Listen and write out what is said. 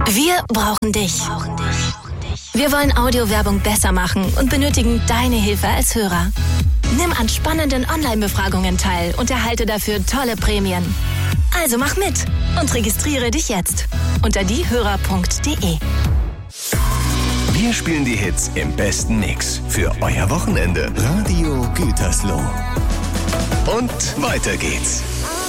Wir brauchen dich. Wir wollen Audiowerbung besser machen und benötigen deine Hilfe als Hörer. Nimm an spannenden Online-Befragungen teil und erhalte dafür tolle Prämien. Also mach mit und registriere dich jetzt unter diehörer.de. Wir spielen die Hits im besten Mix für euer Wochenende. Radio Gütersloh. Und weiter geht's.